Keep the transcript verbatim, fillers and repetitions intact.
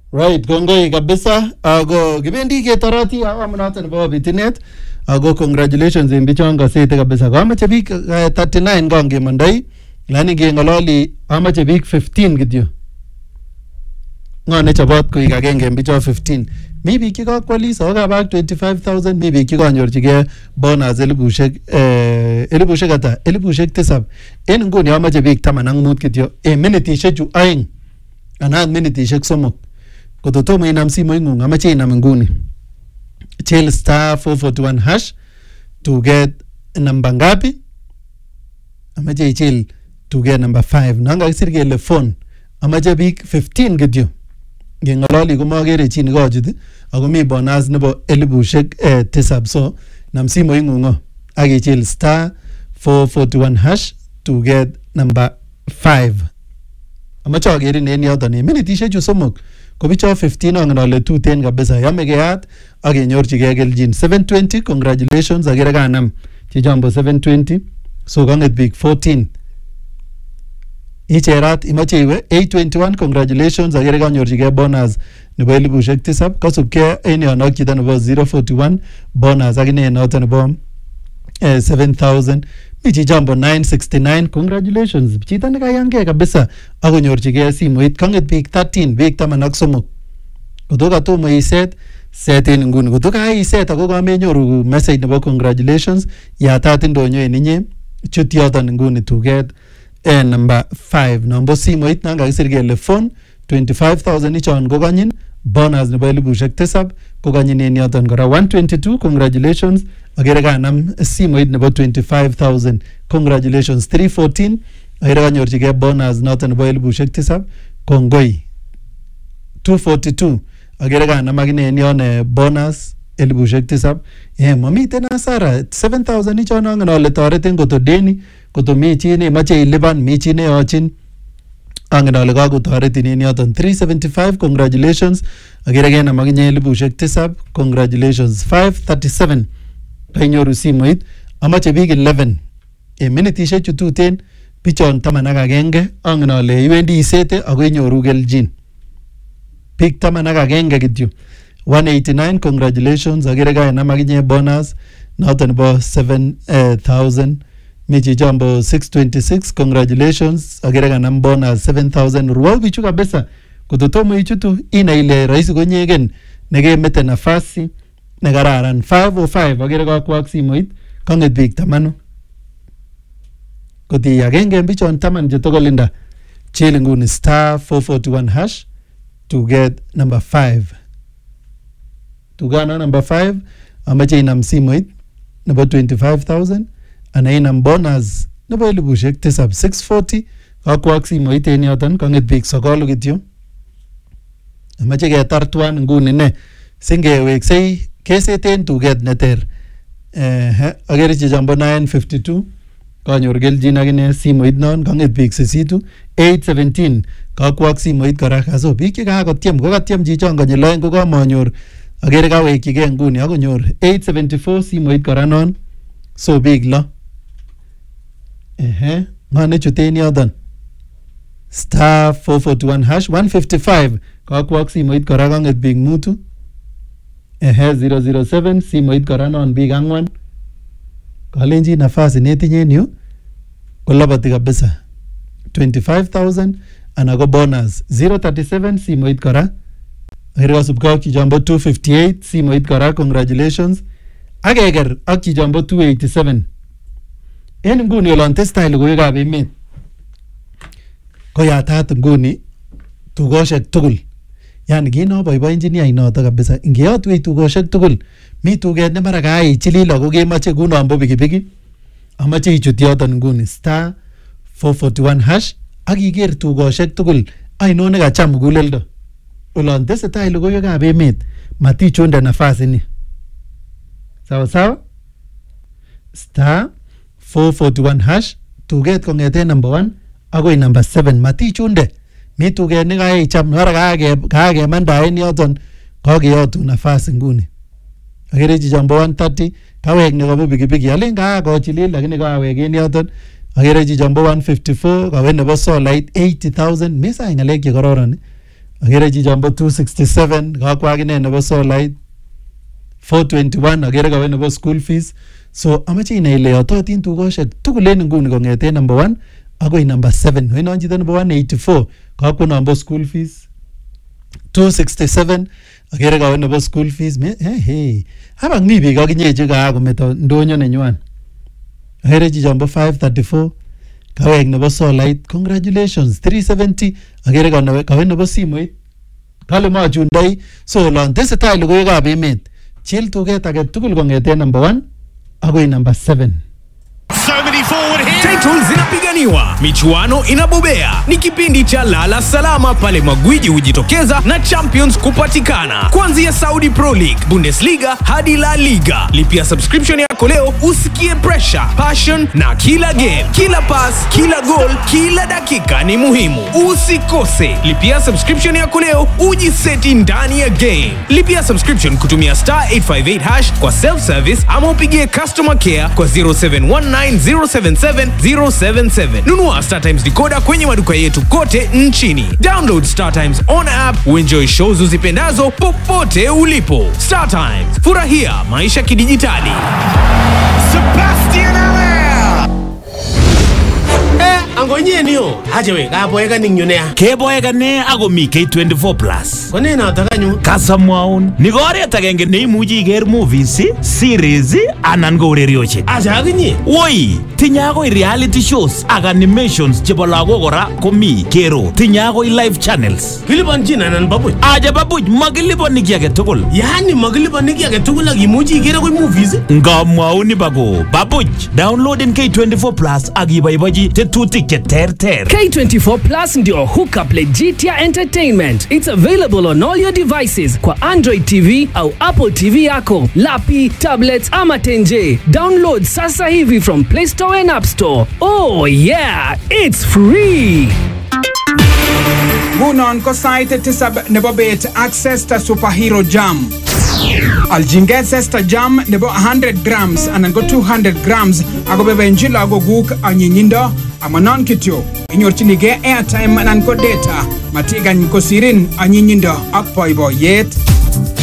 Right, kongoi kabisa. Ago kibendi ketoroti awamu noto nebo bitinet. Ago congratulations en bichon kasete kabisa. Kamache biik uh, thirty-nine kongemondoi. Lani ngengololi amache biik fifteen kityo. Ngo ne chobot koik agenge en bichon fifteen. Mi biik chekakwalis ako kabak twenty-five thousand, mi biik chekanyorchigei bonus elibushek eh elibushek ata elibushek tisab. En nguni amache biik taman ak mut kityo. En minitishek chu aeng anan minitishek somok. Kototomo inam simoingung amache inam nguni. Chill star four forty-one hash to get number ngapi? Amache chill to get number five. Nanga kisir kele phone. Amache biik fifteen kityo. Ngengololi komagere chi nekachut ako mi bonus nebo elibushek eh, tisab. So nam simoingung age chill star four forty-one hash to get number five. Amache agerin en yoton en minitishek chu somok. Kobicho fifteen angen ale two ten kabisa. Yame keyat ak kenyorchigei keljin seven twenty. Congratulations agere kanam chijambo seven twenty. So kanget big fourteen. Icherat imache iwe eight twenty-one. Congratulations agere kanyorchigei bonus nebo elibushek tisab. Kasubkei en yon ak chito nebo zero forty-one bonus akine noto nebo eh, seven thousand. Mi chijambo nine sixty-nine. Congratulations. Chito nekayangei kabisa akonyorchigei simoit. Kanget biik thirteen, biik taman ak somok. Kotoka tomo iset set en nguni. Kotoka iset ako kamenyoru message nebo congratulations, yatat indonyo en inye. Chut yoton nguni to get eh, number five. Number simoit nanga kisir kele phone twenty-five thousand ichon kokanyin. Bonus nebo elibushek tisab kokanyin en yoton kora one twenty-two. Congratulations. Agere kanam simoit nebo twenty-five thousand. Congratulations. three fourteen. Agere kanyorchigei bonus noton nebo elibushek tisab. Kongoi. two forty-two. Agere kanam akine en yon bonus elibushek tisab. Eh mamiten hasara. seven thousand ichon angen ale toreten koto deni, koto mi chi nemache ilipan, mi chi neyochin. Angen ale kakotoretin en yoton. three seventy-five. Congratulations. Agere kanam akine elibushek tisab. Congratulations. five thirty-seven. Kainyoru simoit. Amache biik eleven. E minitishek chu tuten bichon taman ak agenge angen ale iwendi isete ako inyoru keljin. Biik taman ak agenge kityo. one eighty-nine. Congratulations. Agere kanam akinye bonus noto nebo seven thousand. Michi jambo six twenty-six. Congratulations. Agere kanam bonus seven thousand. Ruwa bichu kabisa. Kototomo ichutu ina ile rahisi konyegen nekemete nafasi nekararan. five oh five. Agere kakwak simoit kanget biik tamanu. Koti agenge bichon taman chetokolinda. Chill nguni star four forty-one hash to get number five. Tugana number five. Amache inam simoit nebo twenty-five thousand. Ana inam bonus nebo elibushek tisab six forty. Kakwak simoit en yoton kanget biik sokolu kityo. Amache ketar tuan nguni ne singeweksei keseten tuget neter. Eh agere chijambo nine fifty-two. Kanyor keljin akine simoit non kanget biik sisitu. eight seventeen. Kakwak simoit kora. Kaso biik chekakotiem kokatiem chichon konyil oeng kokamanyor. Agere kawekchigei nguni akonyor eight seventy-four simoit kora non. So biik lo. Ehe ngane chuten yoton. Star four forty-one hash one fifty-five. Kakwak simoit kora kanget biik mutu. Ehe zero zero seven simoit kora non biik angwan. Kalenji nafasi netinye en yu kolabati kabisa. twenty-five thousand anako bonus zero thirty-seven simoit kora. Agere kasubkei ak chijambo two fifty-eight simoit kora. Congratulations. Akeker ak chijambo two eighty-seven. En nguni olon testai logoiwekab emet koyatat nguni tugoshek tugul. Yani kino boiboenjini ainoto kabisa. Ngeyotwech tugoshek tugul. Mi tuget ne mara kaichilil ako kemache kuno ambo pikipiki. Amache ichut yoton nguni star four forty-one hash ak iker tugoshek tugul aino nekacham muguleldo. Olon tesetai logoiwekab emet matichunde nafasi ni. Sawa sawa? Star four forty-one hash tuget kongete number one akoi number seven. Matichunde. Mi tuget nekaicham mara kakemanda en yoton kakeyotu nafasi nguni. Agere chijambo one thirty. Kawek nekabo pikipiki. Alen kakochilil lakini kawek en yoton. Agere chijambo one fifty-four. Kawe nebo solait eighty thousand. Mesa ingalek chekororon. agere chi jombo two sixty-seven kakwa akine nebo solait four twenty-one agere kawe nebo school fees. So amache inai ile yototin tukoshek tugul en nguni kong'eten number one agoi number seven. Oinon chito nebo one eighty-four kakwa nombo school fees. two sixty-seven agere kawe nebo school fees. Me hey hey. Habang mi biik akinye che kakometo ndonyo nenywan. Agere chi jombo five thirty-four kawek nebo solait. Congratulations three seventy agere kawe nebo simoit. Kale machundai so lon tesetai logoiwekab emet. Chil tuget age tugul kong'eten number one agoi number seven. So many forward here. Titles zinapiganiwa, michuano inabobea. Ni kipindi cha lala salama pale magwiji hujitokeza na champions kupatikana. Kuanzia Saudi Pro League, Bundesliga hadi La Liga. Lipia subscription yako leo usikie pressure, passion na kila game, kila pass, kila goal, kila dakika ni muhimu. Usikose. Lipia subscription yako leo ujiseti ndani ya game. Lipia subscription kutumia star eight five eight hash kwa self service ama upigie customer care kwa zero seven one nine zero seven seven zero seven seven. Nunua Star Times decoder kwenye maduka yetu kote nchini. Download Star Times on app uenjoy shows uzipendazo popote ulipo. Star Times, furahia maisha kidijitali. Sebastian Allaire. Eh, angonye niyo. Hajewe, kaboeka ningyonea. Keboeka ne ako mi K twenty-four plus. Kone na takanyo. Kasamwaun. Ni oret agenge neimuchi iker movies, series anan ko urerioshek. Acha akinye. Woi, tinye akoi reality shows ak animations chebo lagok kora komi kero. Tinye akoi live channels. Kilipanchin anan babuch. Aja babuch makilipani kiy age tugul. Yani makilipani kiy age tugul ak imuchi iker akoi movies. Ngamwaun bako babuch. Downloaden K twenty-four plus ak iboibochi tetutik che terter. K twenty-four Plus ndio hookup legitia entertainment. It's available on all your devices kwa Android T V au Apple T V yako, lapi, tablets ama tenje. Download sasa hivi from Play Store and App Store. Oh yeah, it's free. Ngunon ko sait tisab nebo bet access ta superhero jam. Aljinget sesta jam nebo one hundred grams anan ko two hundred grams ako bebenjila go guk anyinyindo amanon kityo. Inyorchinige airtime anan ko data matigan ko sirin anyinyindo ak boiboiyet.